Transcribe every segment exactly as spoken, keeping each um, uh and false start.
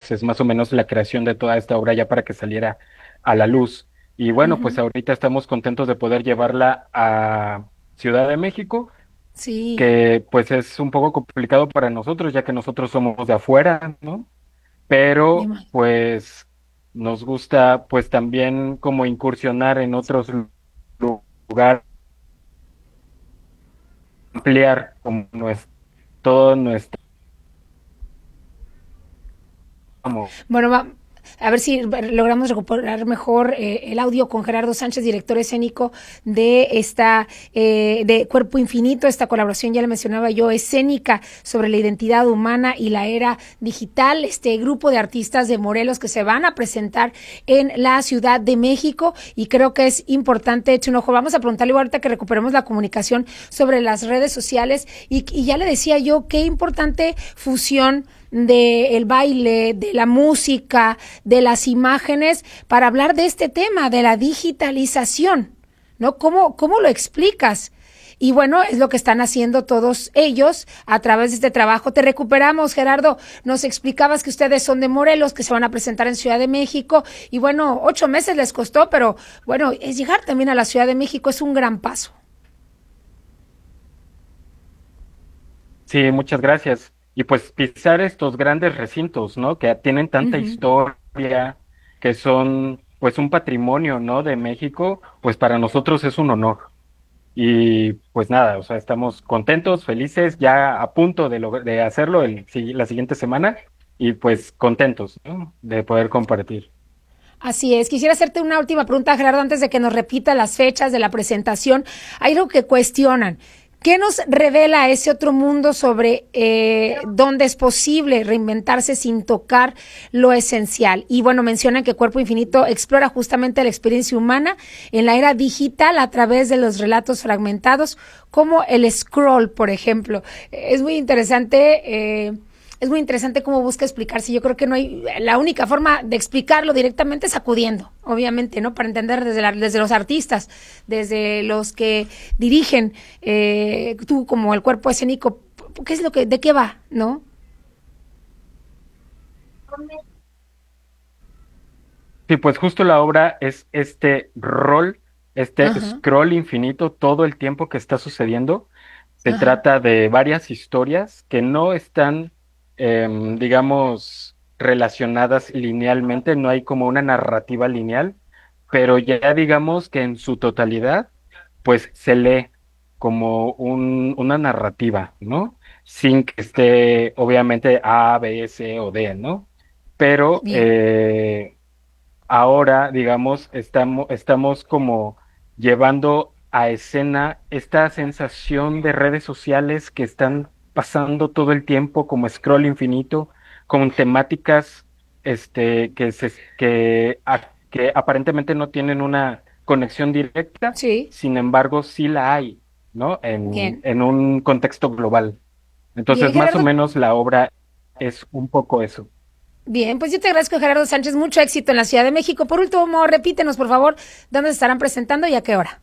pues es más o menos la creación de toda esta obra ya para que saliera a la luz. Y bueno, pues Ujú. ahorita estamos contentos de poder llevarla a Ciudad de México, Sí, que pues es un poco complicado para nosotros, ya que nosotros somos de afuera, ¿no? me Pero imagino. pues nos gusta pues también como incursionar en otros lu- lugares, ampliar como nuestro, todo nuestro, como, Bueno, va- a ver si logramos recuperar mejor eh, el audio con Gerardo Sánchez, director escénico de esta eh, de Cuerpo Infinito, esta colaboración, ya le mencionaba yo, escénica sobre la identidad humana y la era digital, este grupo de artistas de Morelos que se van a presentar en la Ciudad de México, y creo que es importante, eche un ojo. Vamos a preguntarle ahorita que recuperemos la comunicación sobre las redes sociales, y, y ya le decía yo qué importante fusión del baile, de la música, de las imágenes, para hablar de este tema, de la digitalización, ¿no? ¿Cómo, cómo lo explicas? Y bueno, es lo que están haciendo todos ellos a través de este trabajo. Te recuperamos, Gerardo. Nos explicabas que ustedes son de Morelos, que se van a presentar en Ciudad de México. Y bueno, ocho meses les costó, pero bueno, es llegar también a la Ciudad de México, es un gran paso. sí, muchas gracias. Y pues pisar estos grandes recintos, ¿no? Que tienen tanta Ujú. historia, que son pues un patrimonio, ¿no? De México, pues para nosotros es un honor. Y pues nada, o sea, estamos contentos, felices, ya a punto de, log- de hacerlo el, si- la siguiente semana y pues contentos, ¿no? De poder compartir. Así es. Quisiera hacerte una última pregunta, Gerardo, antes de que nos repita las fechas de la presentación. Hay algo que cuestionan. ¿Qué nos revela ese otro mundo sobre eh, dónde es posible reinventarse sin tocar lo esencial? Y bueno, mencionan que Cuerpo Infinito explora justamente la experiencia humana en la era digital a través de los relatos fragmentados, como el scroll, por ejemplo. Es muy interesante. Eh, es muy interesante cómo busca explicarse. Yo creo que no hay, la única forma de explicarlo directamente es acudiendo, obviamente, ¿no? Para entender desde, la, desde los artistas, desde los que dirigen, eh, tú como el cuerpo escénico, ¿qué es lo que, de qué va, no? Sí, pues justo la obra es este rol, este Ajá, scroll infinito todo el tiempo que está sucediendo. Se ajá, trata de varias historias que no están, em, digamos, relacionadas linealmente, no hay como una narrativa lineal, pero ya digamos que en su totalidad, pues se lee como un, una narrativa, ¿no? Sin que esté, obviamente, A, B, C o D, ¿no? Pero bien. eh, ahora, digamos, estamos, estamos como llevando a escena esta sensación de redes sociales que están pasando todo el tiempo como scroll infinito, con temáticas este, que, se, que, a- que aparentemente no tienen una conexión directa, Sí, sin embargo, sí la hay, ¿no? En, bien. en un contexto global. Bien, Entonces, más o Gerardo. menos la obra es un poco eso. Bien, pues yo te agradezco, Gerardo Sánchez. Mucho éxito en la Ciudad de México. Por último, repítenos, por favor, dónde se estarán presentando y a qué hora.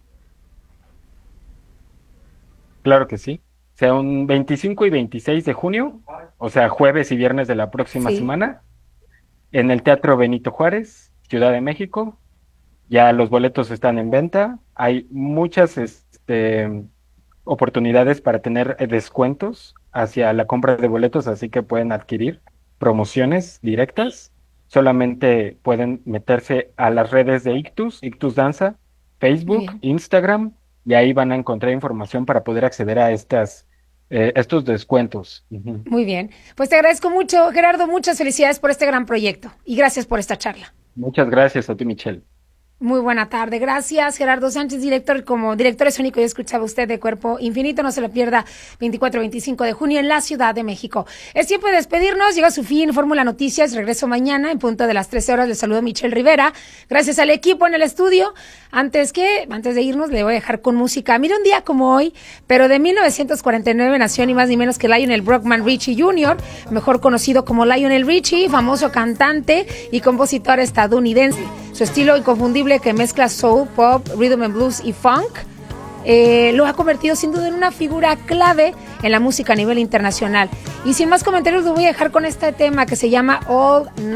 Claro que sí. Sea un veinticinco y veintiséis de junio, o sea, jueves y viernes de la próxima Sí. semana, en el Teatro Benito Juárez, Ciudad de México. Ya los boletos están en venta. Hay muchas este, oportunidades para tener eh, descuentos hacia la compra de boletos, así que pueden adquirir promociones directas. Solamente pueden meterse a las redes de Ictus, Ictus Danza, Facebook, Bien. Instagram, y ahí van a encontrar información para poder acceder a estas, eh, estos descuentos. Ujú. Muy bien. Pues te agradezco mucho, Gerardo. Muchas felicidades por este gran proyecto y gracias por esta charla. Muchas gracias a ti, Michelle. Muy buena tarde. Gracias, Gerardo Sánchez, director, como director escénico. Ya escuchaba usted de Cuerpo Infinito. No se lo pierda, veinticuatro y veinticinco de junio en la Ciudad de México. Es tiempo de despedirnos. Llega a su fin Fórmula Noticias. Regreso mañana en punto de las trece horas. Les saludo Michelle Rivera. Gracias al equipo en el estudio. Antes que, antes de irnos, le voy a dejar con música. Mira, un día como hoy, pero de mil novecientos cuarenta y nueve nació ni más ni menos que Lionel Brockman Richie junior, mejor conocido como Lionel Richie, famoso cantante y compositor estadounidense. Su estilo inconfundible que mezcla soul, pop, rhythm and blues y funk eh, lo ha convertido sin duda en una figura clave en la música a nivel internacional. Y sin más comentarios, lo voy a dejar con este tema que se llama All